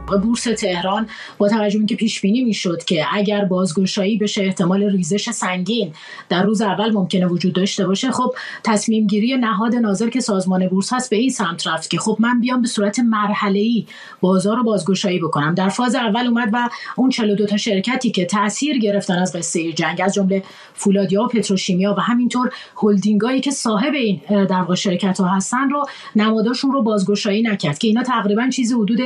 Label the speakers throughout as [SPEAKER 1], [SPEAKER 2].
[SPEAKER 1] بورس تهران با توجه به اینکه پیش بینی میشد که اگر بازگشایی بشه احتمال ریزش سنگین در روز اول ممکنه وجود داشته باشه، خب تصمیم گیری نهاد ناظر که سازمان بورس هست به این سمت رفت که خب من بیام به صورت مرحله‌ای بازار رو بازگشایی بکنم. در فاز اول اومد و اون 42 تا شرکتی که تاثیر گرفتن از قصه جنگ، از جمله فولادیا و پتروشیمیا و همینطور هلدینگایی که صاحب این در واقع شرکت ها هستن رو نماداشون رو بازگشایی نکرد که اینا تقریبا چیزی حدود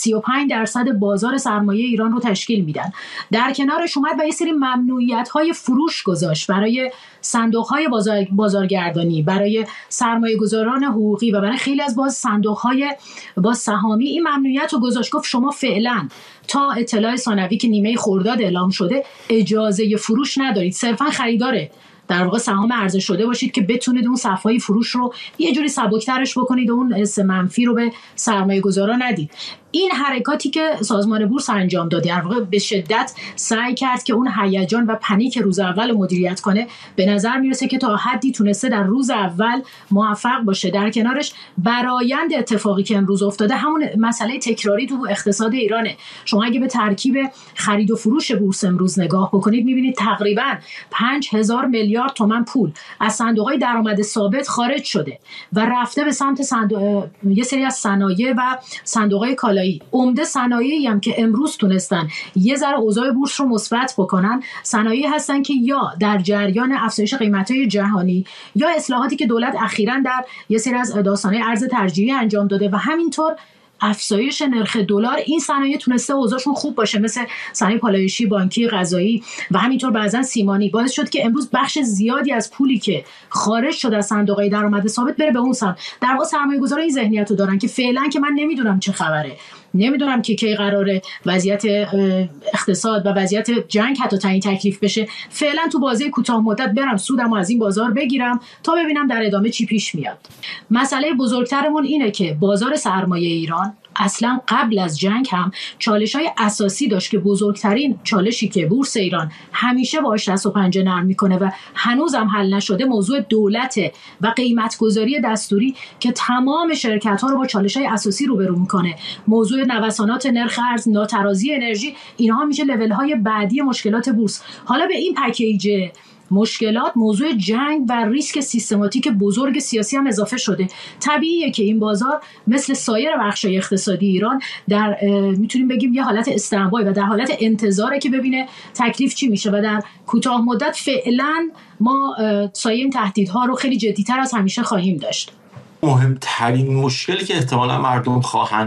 [SPEAKER 1] 35% بازار سرمایه ایران رو تشکیل میدن. در کنارش اومد و یه سری ممنوعیت‌های فروش گذاشت برای صندوق‌های بازارگردانی، برای سرمایه‌گذاران حقوقی و برای خیلی از صندوق‌های سهامی. این ممنوعیت رو گذاشت، گفت شما فعلا تا اطلاع ثانوی که نیمه خرداد اعلام شده اجازه فروش ندارید، صرفا خریداره در واقع سهام عرضه شده باشید که بتونید اون صفحه‌های فروش رو یه جوری سبک‌ترش بکنید و اون حس منفی رو به سرمایه‌گذاران ندید. این حرکاتی که سازمان بورس انجام داد در واقع به شدت سعی کرد که اون هیجان و پنیک روز اول مدیریت کنه. به نظر میرسه که تا حدی تونسته در روز اول موفق باشه. در کنارش برآیند اتفاقی که امروز افتاده همون مسئله تکراری تو اقتصاد ایرانه. شما اگه به ترکیب خرید و فروش بورس امروز نگاه بکنید میبینید تقریباً 5000 میلیارد تومان پول از صندوق‌های درآمد ثابت خارج شده و رفته به سمت یه سری از صنایع و صندوق‌های کالایی. عمده صنایعی هم که امروز تونستن یه ذره اوضاع بورس رو مثبت بکنن، صنایعی هستن که یا در جریان افزایش قیمت‌های جهانی یا اصلاحاتی که دولت اخیراً در یه سری از داستان‌های ارز ترجیحی انجام داده و همینطور افزایش نرخ دلار. این صنایع تونسته اوضاعشون خوب باشه، مثل صنایع پالایشی، بانکی، غذایی و همینطور بعضا سیمانی. باعث شد که امروز بخش زیادی از پولی که خارج شده از صندوق‌های درآمد ثابت بره به اون سمت. در واقع سرمایه‌گذاران این ذهنیت رو دارن که فعلا که من نمیدونم چه خبره، نمیدونم که کی قراره وضعیت اقتصاد و وضعیت جنگ حتی تعیین تکلیف بشه، فعلا تو بازی کوتاه مدت برم سودمو از این بازار بگیرم تا ببینم در ادامه چی پیش میاد. مسئله بزرگترمون اینه که بازار سرمایه ایران اصلا قبل از جنگ هم چالش‌های اساسی داشت که بزرگترین چالشی که بورس ایران همیشه باهاش دست و پنجه نرم میکنه و هنوزم حل نشده موضوع دولت و قیمت‌گذاری دستوری که تمام شرکت‌ها رو با چالش‌های اساسی روبرو میکنه. موضوع نوسانات نرخ ارز، ناترازی انرژی، اینها میشه لول‌های بعدی مشکلات بورس. حالا به این پکیج مشکلات موضوع جنگ و ریسک سیستماتیک بزرگ سیاسی هم اضافه شده. طبیعیه که این بازار مثل سایر بخش‌های اقتصادی ایران در میتونیم بگیم یه حالت استنبای و در حالت انتظاره که ببینه تکلیف چی میشه و در کوتاه مدت فعلا ما سایه این تهدیدها رو خیلی جدی‌تر از همیشه خواهیم داشت.
[SPEAKER 2] مهمترین مشکلی که احتمالا مردم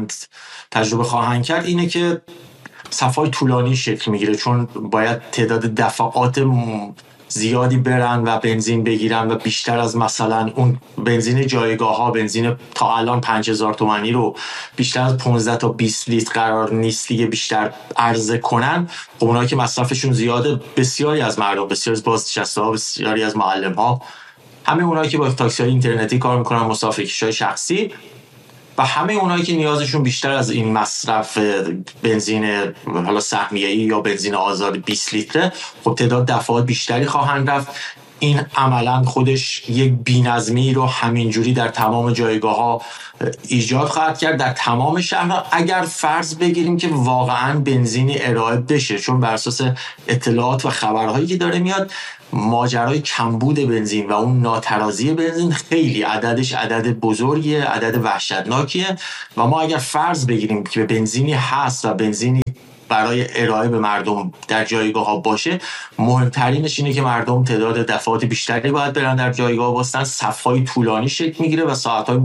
[SPEAKER 2] تجربه خواهند کرد اینه که صفای طولانی شکل میگیره، چون باید تعداد دفعات زیادی برن و بنزین بگیرن و بیشتر از مثلا اون بنزین جایگاه ها، بنزین تا الان 5000 تومانی رو بیشتر از 15 تا 20 لیتر قرار نیست دیگه بیشتر عرضه کنن. خب اونایی که مصرفشون زیاده، بسیاری از مردم، بسیاری از بازنشسته‌ها، بسیاری از معلم‌ها، همه اونایی که با تاکسی‌های اینترنتی کار میکنن، مسافرکش‌های شخصی و همه اونایی که نیازشون بیشتر از این مصرف بنزین حالا سهمیه‌ای یا بنزین آزاد 20 لیتره، خب تعداد دفعات بیشتری خواهند رفت. این عملاً خودش یک بی‌نظمی رو همینجوری در تمام جایگاه‌ها ایجاد خواهد کرد، در تمام شهرها، اگر فرض بگیریم که واقعاً بنزینی ارائه بشه، چون بر اساس اطلاعات و خبرهایی که داره میاد ماجرای کمبود بنزین و اون ناترازی بنزین خیلی عددش عدد بزرگیه، عدد وحشتناکیه و ما اگر فرض بگیریم که بنزینی هست و بنزینی برای ارائه به مردم در جایگاه ها باشه، مهمترینش اینه که مردم تعداد دفعات بیشتری باید برن در جایگاه واسطن، صف‌های طولانی شکل میگیره و ساعت‌های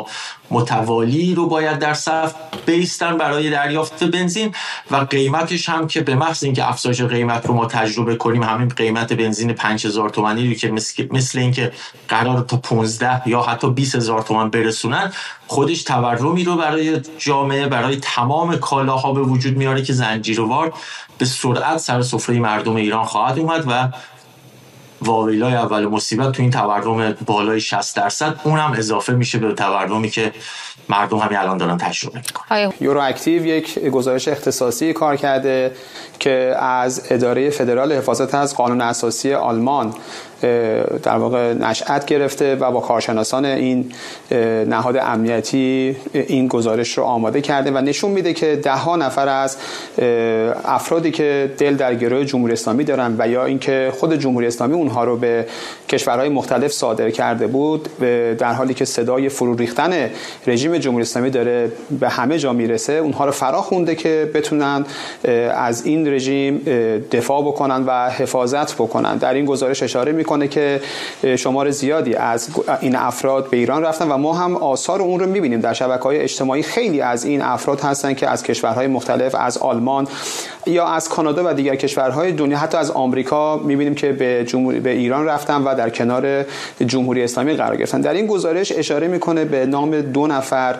[SPEAKER 2] متوالی رو باید در صف بیستن برای دریافت بنزین و قیمتش هم که به محض اینکه افزایش قیمت رو ما تجربه کنیم، همین قیمت بنزین 5000 تومانی رو که مثل اینکه قرار تا 15 یا حتی 20000 تومان برسونن، خودش تورمی رو برای جامعه، برای تمام کالاها به وجود میاره که زنجیروار به سرعت سر سفره مردم ایران خواهد اومد و واویلای اول مصیبت تو این تورم بالای 60%، اونم اضافه میشه به تورمی که مردم همین الان دارن تجربه میکنن.
[SPEAKER 3] یورو اکتیو یک گزارش اختصاصی کار کرده که از اداره فدرال حفاظت از قانون اساسی آلمان در واقع نشأت گرفته و با کارشناسان این نهاد امنیتی این گزارش رو آماده کرده و نشون میده که ده‌ها نفر از افرادی که دل در گروه جمهوری اسلامی دارن و یا اینکه خود جمهوری اسلامی اونها رو به کشورهای مختلف صادر کرده بود، در حالی که صدای فرو ریختن رژیم جمهوری اسلامی داره به همه جا میرسه، اونها رو فرا خونده که بتونن از این رژیم دفاع بکنن و حفاظت بکنن. در این گزارش اشاره میکنه که شمار زیادی از این افراد به ایران رفتن و ما هم آثار اون رو میبینیم در شبکه‌های اجتماعی. خیلی از این افراد هستن که از کشورهای مختلف، از آلمان یا از کانادا و دیگر کشورهای دنیا، حتی از آمریکا میبینیم که به ایران رفتن و در کنار جمهوری اسلامی قرار گرفتن. در این گزارش اشاره میکنه به نام 2 نفر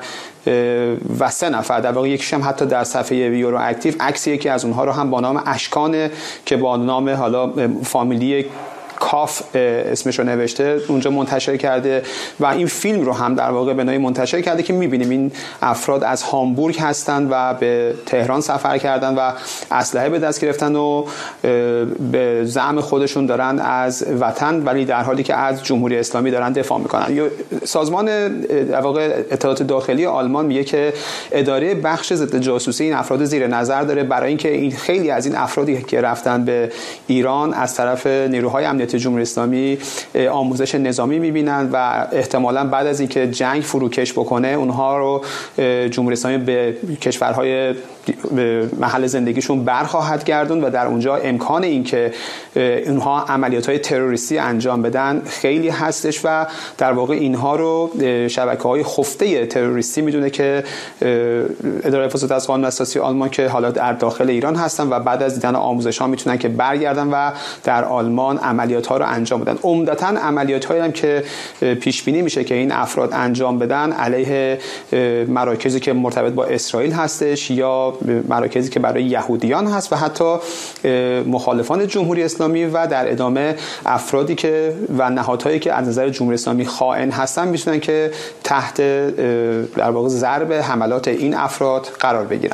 [SPEAKER 3] و 3 نفر، در واقع یکیش هم حتی در صفحه یورو اکتیو عکس یکی از اونها رو هم با نام اشکان که با نام حالا فامیلی کاف اسمش رو نوشته اونجا منتشر کرده و این فیلم رو هم در واقع به نوعی منتشر کرده که می‌بینیم این افراد از هامبورگ هستند و به تهران سفر کردن و اسلحه به دست گرفتن و به زعم خودشون دارن از وطن، ولی در حالی که از جمهوری اسلامی دارن دفاع میکنن. سازمان در واقع اطلاعات داخلی آلمان میگه که اداره بخش ضد جاسوسی این افراد زیر نظر داره برای اینکه این خیلی از این افرادی که رفتن به ایران از طرف نیروهای امنیتی جمهوری اسلامی آموزش نظامی میبینن و احتمالاً بعد از اینکه جنگ فروکش بکنه اونها رو جمهوری اسلامی به کشورهای محل زندگیشون برخواهد گردوند و در اونجا امکان این که اونها عملیات‌های تروریستی انجام بدن خیلی هستش و در واقع اینها رو شبکه‌های خفته تروریستی میدونه که اداره حفاظت از قانون اساسی آلمان که حالا در داخل ایران هستن و بعد از دیدن آموزش‌ها میتونن که برگردن و در آلمان عملیات‌ها رو انجام بدن. عمدتاً عملیات‌هایی هم که پیش بینی میشه که این افراد انجام بدن علیه مراکزی که مرتبط با اسرائیل هستش یا مراکزی که برای یهودیان هست و حتی مخالفان جمهوری اسلامی و در ادامه افرادی که و نهادهایی که از نظر جمهوری اسلامی خائن هستن میتونن که تحت در واقع ضرب حملات این افراد قرار بگیرن.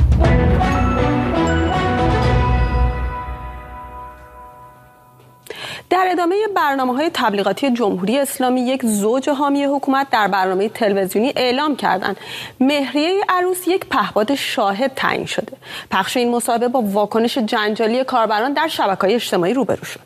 [SPEAKER 4] در ادامه برنامه‌های تبلیغاتی جمهوری اسلامی، یک زوج حامی حکومت در برنامه تلویزیونی اعلام کردند مهریه عروس یک پهپاد شاهد تعیین شده. پخش این مصاحبه با واکنش جنجالی کاربران در شبکه‌های اجتماعی روبرو شد.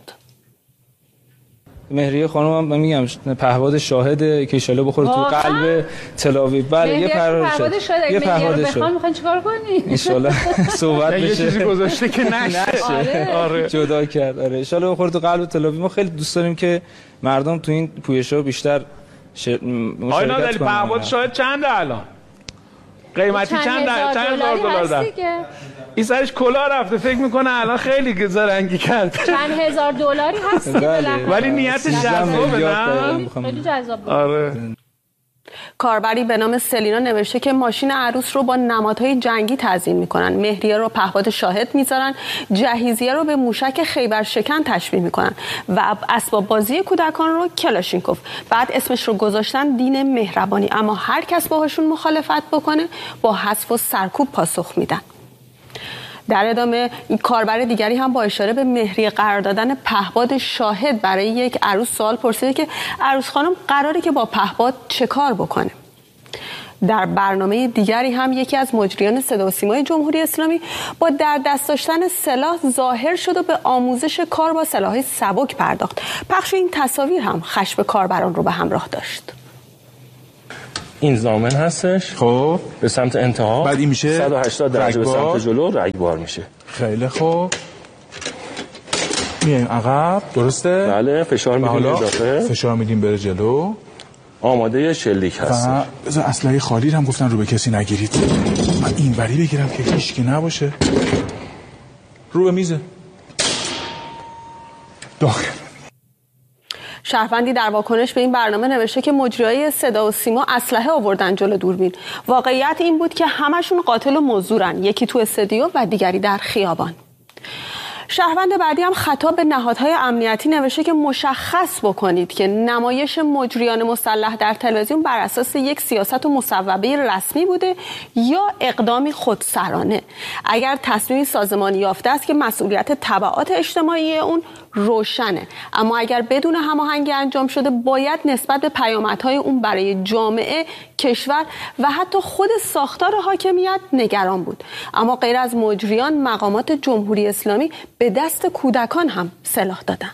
[SPEAKER 5] مهریه خانم هم میگم پهپاد شاهد که ان شاءالله بخوره تو قلب تل‌آویو. بله یه پهپاد شاهد. یه پهپاد شاهد.
[SPEAKER 4] میخوان چیکار کنی؟
[SPEAKER 5] ان شاءالله صحبت بشه.
[SPEAKER 6] یه چیزی گذاشته که نشه.
[SPEAKER 5] آره. جدا کرد. آره ان شاءالله بخوره تو قلب تل‌آویو. ما خیلی دوست داریم که مردم تو این پویش‌ها بیشتر
[SPEAKER 6] مشارکت کنن. پهپاد شاهد چنده الان؟ قیمتی چند $1000 ده؟ این سرش کلاه رفته، فکر میکنه الان خیلی زرنگی کرد.
[SPEAKER 4] چند هزار دلاری هست
[SPEAKER 6] ولی نیتش جذابه نه؟
[SPEAKER 4] خیلی جذاب.
[SPEAKER 6] آره.
[SPEAKER 4] کاربری به نام سلینا نوشته که ماشین عروس رو با نمادهای جنگی تزیین میکنن، مهریه رو پهپاد شاهد میذارن، جهیزیه رو به موشک خیبر شکن تشبیه میکنن و اسباب بازی کودکان رو کلاشینکوف. بعد اسمش رو گذاشتن دین مهربانی، اما هر کس باهاشون مخالفت بکنه با حذف و سرکوب پاسخ میدن. در ادامه این کاربر دیگری هم با اشاره به مهریه قرار دادن پهپاد شاهد برای یک عروس سوال پرسیده که عروس خانم قراره که با پهپاد چه کار بکنه. در برنامه دیگری هم یکی از مجریان صدا و سیمای جمهوری اسلامی با در دست داشتن سلاح ظاهر شد و به آموزش کار با سلاح‌های سبک پرداخت. پخش این تصاویر هم خشم کاربران رو به همراه داشت.
[SPEAKER 7] این ضامن هستش، خب به سمت انتها
[SPEAKER 8] بعد این میشه
[SPEAKER 7] 180 درجه به سمت جلو رگبار میشه.
[SPEAKER 8] خیلی خوب میایم عقب، درسته؟
[SPEAKER 7] بله فشار میدیم اضافه،
[SPEAKER 8] فشار میدیم بره جلو.
[SPEAKER 7] آماده شلیک هست.
[SPEAKER 8] بذار اسلحه خالی هم گفتن رو به کسی نگیرید. من این بری بگیرم که هیچکی نباشه. رو به میزه داخل.
[SPEAKER 4] شهروندی در واکنش به این برنامه نوشته که مجریای صدا و سیما اسلحه آوردن جلو دوربین. واقعیت این بود که همشون قاتل و مزدورن، یکی تو استودیو و دیگری در خیابان. شهروند بعدی هم خطاب به نهادهای امنیتی نوشته که مشخص بکنید که نمایش مجریان مسلح در تلویزیون بر اساس یک سیاست و مصوبه رسمی بوده یا اقدامی خودسرانه. اگر تصمیم سازمانی یافته است که مسئولیت تبعات اجتماعی اون روشنه، اما اگر بدون هماهنگی انجام شده باید نسبت به پیامدهای اون برای جامعه، کشور و حتی خود ساختار حاکمیت نگران بود. اما غیر از مجریان، مقامات جمهوری اسلامی به دست کودکان هم سلاح دادن.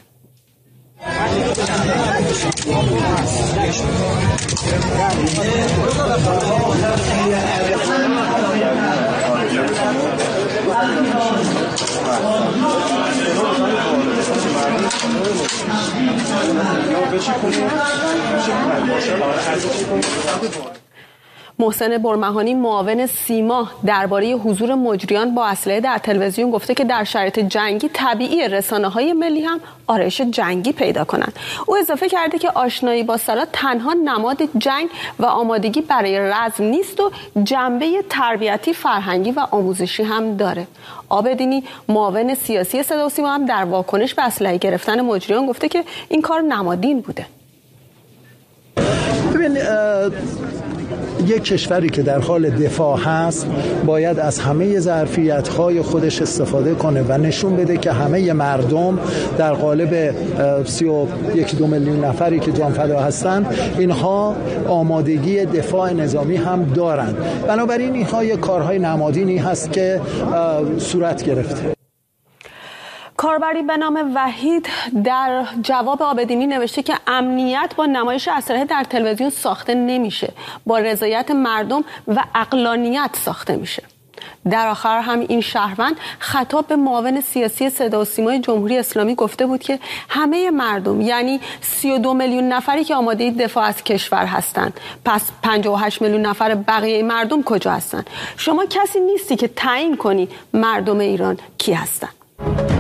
[SPEAKER 4] محسن برمهانی معاون سیما درباره حضور مجریان با اسلحه در تلویزیون گفته که در شرایط جنگی طبیعی رسانه‌های ملی هم آرایش جنگی پیدا کنند. او اضافه کرده که آشنایی با سلاح تنها نماد جنگ و آمادگی برای رزم نیست و جنبه تربیتی، فرهنگی و آموزشی هم داره. عابدینی معاون سیاسی صدا و سیما هم در واکنش به اسلحه گرفتن مجریان گفته که این کار نمادین بوده.
[SPEAKER 9] یک کشوری که در حال دفاع هست باید از همه ظرفیت‌های خودش استفاده کنه و نشون بده که همه مردم در قالب 31-2 میلیون نفری که جانفدا هستن اینها آمادگی دفاع نظامی هم دارن. بنابراین اینها یک کارهای نمادینی هست که صورت گرفته.
[SPEAKER 4] کاربری به نام وحید در جواب عابدینی نوشته که امنیت با نمایش اسلحه در تلویزیون ساخته نمیشه، با رضایت مردم و عقلانیت ساخته میشه. در آخر هم این شهروند خطاب به معاون سیاسی صدا و سیمای جمهوری اسلامی گفته بود که همه مردم، یعنی 32 میلیون نفری که آماده دفاع از کشور هستند، پس 58 میلیون نفر بقیه مردم کجا هستند؟ شما کسی نیستی که تعیین کنی مردم ایران کی هستند.